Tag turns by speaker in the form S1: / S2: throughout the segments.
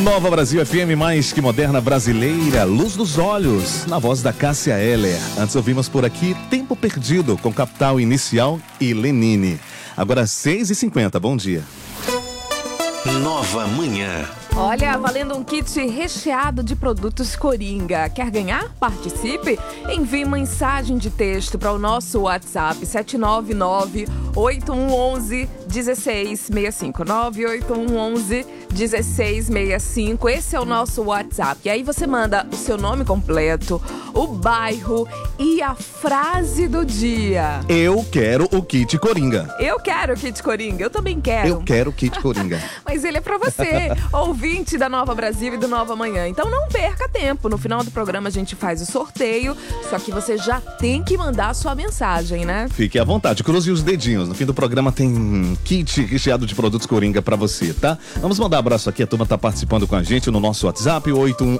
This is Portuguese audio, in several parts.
S1: Nova Brasil FM, mais que moderna brasileira, Luz dos Olhos, na voz da Cássia Eller. Antes ouvimos por aqui Tempo Perdido, com Capital Inicial e Lenine. Agora 6h50, bom dia.
S2: Nova Manhã.
S3: Olha, valendo um kit recheado de produtos Coringa. Quer ganhar? Participe! Envie mensagem de texto para o nosso WhatsApp 799-8111-1665. 98111-1665. Esse é o nosso WhatsApp. E aí você manda o seu nome completo, o bairro e a frase do dia.
S1: Eu quero o kit Coringa.
S3: Eu quero o kit Coringa. Eu também quero.
S1: Eu quero o kit Coringa.
S3: Mas ele é pra você, ouvinte da Nova Brasil e do Nova Manhã. Então não perca tempo. No final do programa a gente faz o sorteio, só que você já tem que mandar a sua mensagem, né?
S1: Fique à vontade, cruze os dedinhos. No fim do programa tem kit recheado de produtos Coringa pra você, tá? Vamos mandar um abraço aqui, a turma tá participando com a gente no nosso WhatsApp,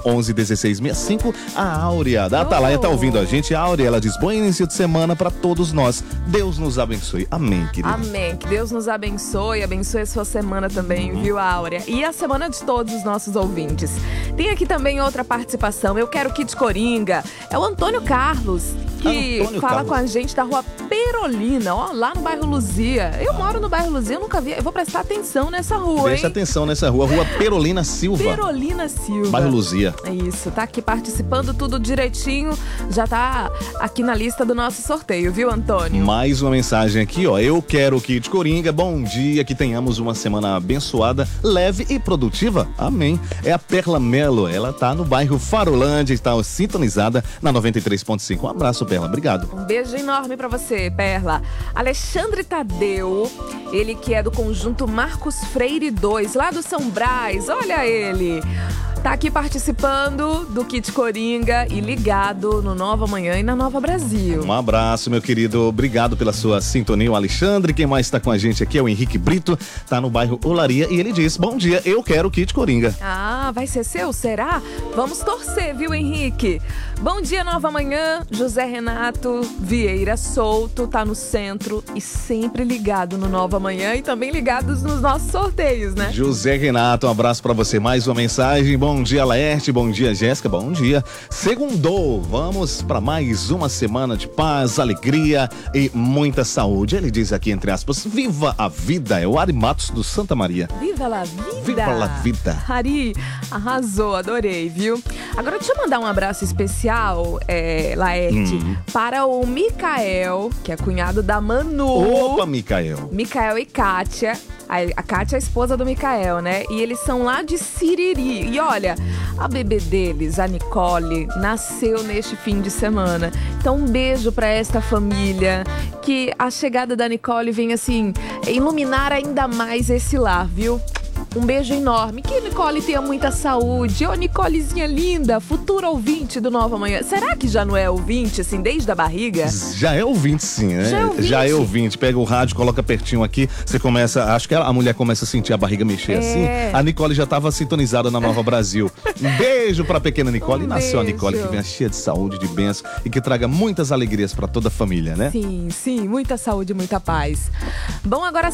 S1: 8111-1665. A Áurea da Atalaia tá ouvindo a gente. A Áurea, ela diz, bom início de semana pra todos nós. Deus nos abençoe. Amém, querida.
S3: Amém. Que Deus nos abençoe a sua semana também, viu, Áurea? E a semana de todos os nossos ouvintes. Tem aqui também outra participação. Eu quero kit Coringa. É o Antônio Carlos, que fala com a gente da Rua Perolina, ó, lá no bairro Luzia. Eu moro no bairro Luzia, eu nunca vi. Eu vou prestar atenção nessa rua,
S1: Deixa atenção nessa rua, Rua Perolina Silva.
S3: Perolina Silva.
S1: Bairro Luzia.
S3: É isso, tá aqui participando tudo direitinho. Já tá aqui na lista do nosso sorteio, viu, Antônio?
S1: Mais uma mensagem aqui, ó. Eu quero o kit Coringa. Bom dia, que tenhamos uma semana abençoada, leve e produtiva. Amém. É a Perla Melo. Ela tá no bairro Farolândia, está sintonizada na 93.5. Um abraço, Perla. Obrigado.
S3: Um beijo enorme pra você, Perla. Alexandre Tadeu, ele que é do conjunto Marcos Freire 2, lá do São Brás. Olha ele. Tá aqui participando do Kit Coringa e ligado no Nova Manhã e na Nova Brasil.
S1: Um abraço, meu querido. Obrigado pela sua sintonia, o Alexandre. Quem mais tá com a gente aqui é o Henrique Brito, tá no bairro Olaria e ele diz, bom dia, eu quero o Kit Coringa.
S3: Ah, vai ser seu? Será? Vamos torcer, viu, Henrique? Bom dia, Nova Manhã. José Renato Vieira Souto tá no centro e sempre ligado no Nova Manhã e também ligados nos nossos sorteios, né?
S1: José Renato, um abraço pra você. Mais uma mensagem. Bom dia, Laerte. Bom dia, Jéssica. Bom dia. Segundou. Vamos para mais uma semana de paz, alegria e muita saúde. Ele diz aqui, entre aspas, viva a vida. É o Ari Matos do Santa Maria.
S3: Viva a vida.
S1: Viva a vida.
S3: Ari, arrasou, adorei, viu? Agora deixa eu mandar um abraço especial, Laerte, para o Micael, que é cunhado da Manu.
S1: Opa, Micael.
S3: Micael e Kátia. A Kátia é a esposa do Micael, né? E eles são lá de Siriri. E olha, a bebê deles, a Nicole, nasceu neste fim de semana. Então um beijo pra esta família. Que a chegada da Nicole venha, assim, iluminar ainda mais esse lar, viu? Um beijo enorme. Que Nicole tenha muita saúde. Ô, Nicolezinha linda, futura ouvinte do Nova Manhã. Será que já não é ouvinte, assim, desde a barriga?
S1: Já é ouvinte, sim, né? Já é ouvinte. Pega o rádio, coloca pertinho aqui. Você começa, acho que a mulher começa a sentir a barriga mexer assim. A Nicole já estava sintonizada na Nova Brasil. Um beijo pra pequena Nicole. E nasceu a Nicole, que venha cheia de saúde, de bênção e que traga muitas alegrias pra toda a família, né?
S3: Sim, sim. Muita saúde, muita paz. Bom, agora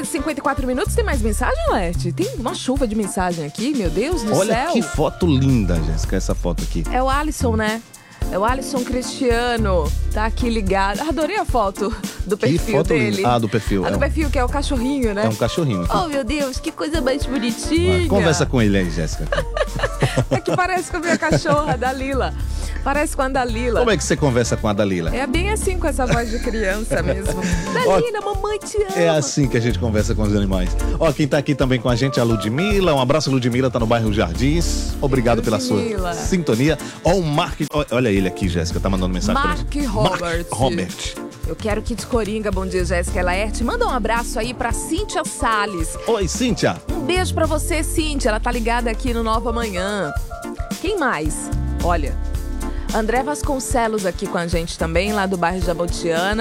S3: 6h54. Tem mais mensagem, Leste? Tem uma chuva de mensagem aqui, meu Deus do céu.
S1: Olha que foto linda, Jéssica, essa foto aqui.
S3: É o Alisson, né? É o Alisson Cristiano, tá aqui ligado. Adorei a foto do perfil dele.
S1: Linda. Ah, do perfil.
S3: Do perfil, que é o cachorrinho, né?
S1: É um cachorrinho.
S3: Oh, meu Deus, que coisa mais bonitinha.
S1: Conversa com ele aí, Jéssica.
S3: É que parece com a minha cachorra, Dalila. Parece com a Dalila.
S1: Como é que você conversa com a Dalila?
S3: É bem assim, com essa voz de criança mesmo. Dalila, mamãe te ama.
S1: É assim que a gente conversa com os animais. Ó, quem tá aqui também com a gente é a Ludmila. Um abraço, Ludmila, tá no bairro Jardins. Obrigado pela sua sintonia. Ó, o Mark... Olha ele aqui, Jéssica, tá mandando mensagem pra gente.
S3: Mark
S1: Robert.
S3: Eu quero Kit Coringa. Bom dia, Jéssica Laerte. Manda um abraço aí pra Cíntia Salles.
S1: Oi, Cíntia.
S3: Um beijo pra você, Cíntia. Ela tá ligada aqui no Nova Manhã. Quem mais? Olha... André Vasconcelos aqui com a gente também, lá do bairro Jabotiana.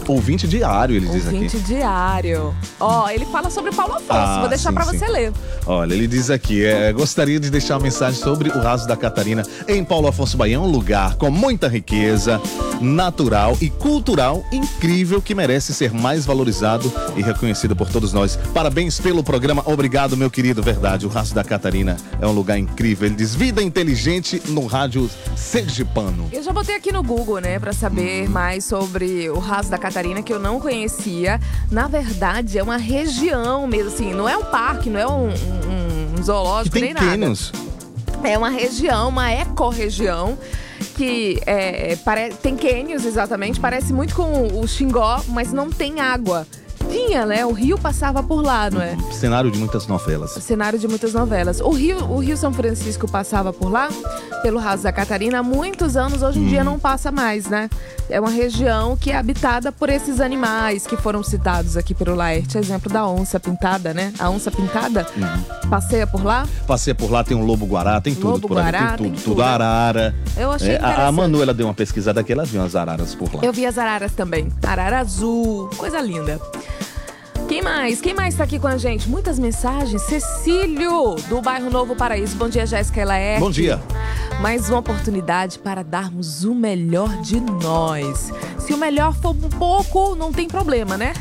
S1: Ouvinte diário, ele diz aqui.
S3: Ouvinte diário. Ó, ele fala sobre Paulo Afonso, vou deixar pra você ler.
S1: Olha, ele diz aqui, gostaria de deixar uma mensagem sobre o Raso da Catarina em Paulo Afonso Bahia, um lugar com muita riqueza natural e cultural incrível que merece ser mais valorizado e reconhecido por todos nós. Parabéns pelo programa, obrigado, meu querido, verdade, o Raso da Catarina é um lugar incrível. Ele diz, vida inteligente no rádio sergipano.
S3: Eu já botei aqui no Google, né, pra saber mais sobre o Raso da Catarina, que eu não conhecia. Na verdade, é uma região mesmo, assim, não é um parque, não é um zoológico, nem nada.
S1: Canyons.
S3: É uma região, uma ecorregião, que tem cânions, exatamente, parece muito com o Xingó, mas não tem água. Tinha, né? O rio passava por lá, não é?
S1: Cenário de muitas novelas.
S3: Cenário de muitas novelas. O rio São Francisco passava por lá, pelo Raso da Catarina, há muitos anos. Hoje em dia não passa mais, né? É uma região que é habitada por esses animais que foram citados aqui pelo Laerte. Exemplo da onça pintada, né? A onça pintada passeia por lá.
S1: Passeia por lá, tem um lobo-guará, tem tudo por ali. Tem tudo. Arara.
S3: Eu achei
S1: a Manuela deu uma pesquisada aqui, ela viu as araras por lá.
S3: Eu vi as araras também. Arara azul, coisa linda. Quem mais tá aqui com a gente? Muitas mensagens. Cecílio, do bairro Novo Paraíso. Bom dia, Jéssica, ela é.
S1: Bom dia.
S3: Mais uma oportunidade para darmos o melhor de nós. Se o melhor for um pouco, não tem problema, né?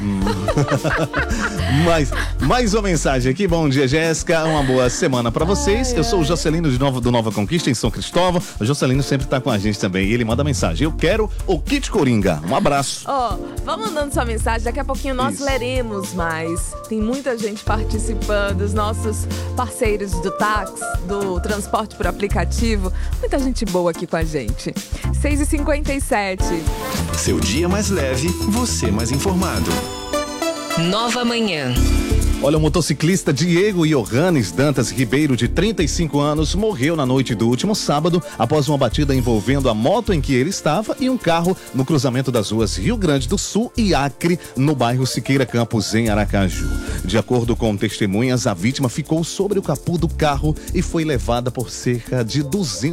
S1: Mais uma mensagem aqui. Bom dia, Jéssica. Uma boa semana para vocês. Eu sou o Jocelino do Nova Conquista, em São Cristóvão. O Jocelino sempre tá com a gente também. E ele manda mensagem. Eu quero o kit Coringa. Um abraço.
S3: Vamos mandando sua mensagem. Daqui a pouquinho nós leremos mais. Tem muita gente participando. Os nossos parceiros do táxi, do transporte por aplicativo. Muita gente boa aqui com a gente. 6h57.
S2: Seu dia mais leve, você mais informado.
S4: Nova Manhã.
S1: Olha, o motociclista Diego Johannes Dantas Ribeiro, de 35 anos, morreu na noite do último sábado após uma batida envolvendo a moto em que ele estava e um carro no cruzamento das ruas Rio Grande do Sul e Acre, no bairro Siqueira Campos, em Aracaju. De acordo com testemunhas, a vítima ficou sobre o capô do carro e foi levada por cerca de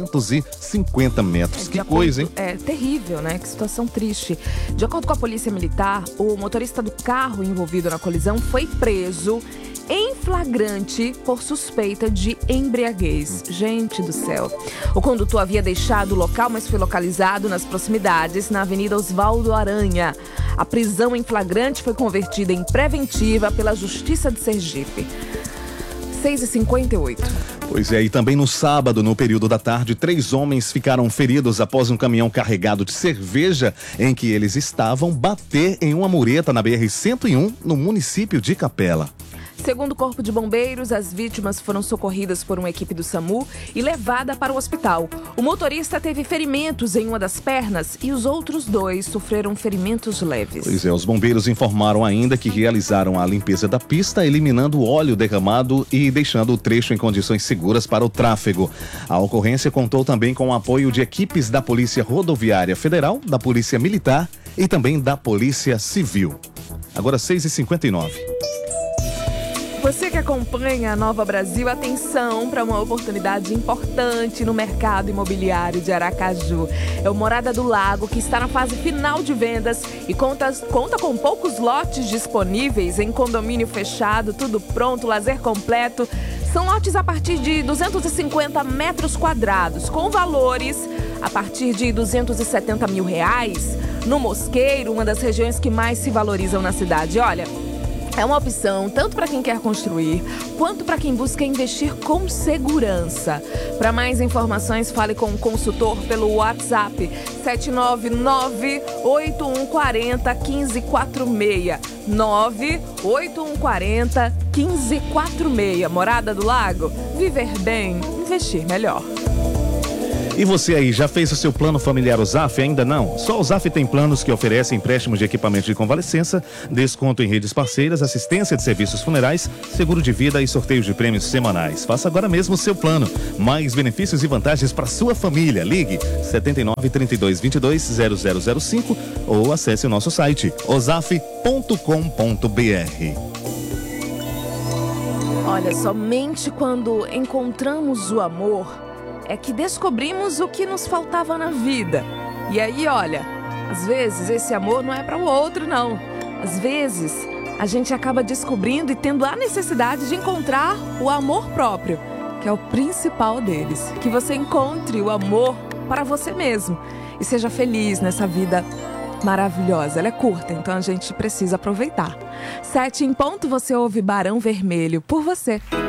S1: 250 metros. Que coisa, hein?
S3: É terrível, né? Que situação triste. De acordo com a Polícia Militar, o motorista do carro envolvido na colisão foi preso em flagrante por suspeita de embriaguez. Gente do céu. O condutor havia deixado o local, mas foi localizado nas proximidades, na Avenida Osvaldo Aranha. A prisão em flagrante foi convertida em preventiva pela Justiça de Sergipe. 6h58.
S1: Pois é, e também no sábado, no período da tarde, 3 homens ficaram feridos após um caminhão carregado de cerveja em que eles estavam bater em uma mureta na BR-101, no município de Capela.
S3: Segundo o Corpo de Bombeiros, as vítimas foram socorridas por uma equipe do SAMU e levada para o hospital. O motorista teve ferimentos em uma das pernas e os outros 2 sofreram ferimentos leves.
S1: Pois é, os bombeiros informaram ainda que realizaram a limpeza da pista, eliminando o óleo derramado e deixando o trecho em condições seguras para o tráfego. A ocorrência contou também com o apoio de equipes da Polícia Rodoviária Federal, da Polícia Militar e também da Polícia Civil. Agora 6h59.
S3: Você que acompanha a Nova Brasil, atenção para uma oportunidade importante no mercado imobiliário de Aracaju. É o Morada do Lago, que está na fase final de vendas e conta com poucos lotes disponíveis em condomínio fechado, tudo pronto, lazer completo. São lotes a partir de 250 metros quadrados, com valores a partir de R$270 mil. No Mosqueiro, uma das regiões que mais se valorizam na cidade. Olha, é uma opção tanto para quem quer construir, quanto para quem busca investir com segurança. Para mais informações, fale com o consultor pelo WhatsApp 799-8140-1546. 98140-1546. Morada do Lago. Viver bem, investir melhor.
S1: E você aí, já fez o seu plano familiar OZAF? Ainda não? Só o OZAF tem planos que oferecem empréstimos de equipamento de convalescença, desconto em redes parceiras, assistência de serviços funerais, seguro de vida e sorteios de prêmios semanais. Faça agora mesmo o seu plano. Mais benefícios e vantagens para sua família. Ligue 79-32-22-0005 ou acesse o nosso site ozaf.com.br.
S3: Olha, somente quando encontramos o amor é que descobrimos o que nos faltava na vida. E aí, olha, Às vezes esse amor não é para o outro, não. Às vezes a gente acaba descobrindo e tendo a necessidade de encontrar o amor próprio, que é o principal deles. Que você encontre o amor para você mesmo e seja feliz nessa vida maravilhosa. Ela é curta, então a gente precisa aproveitar. 7 em ponto, você ouve Barão Vermelho, por você.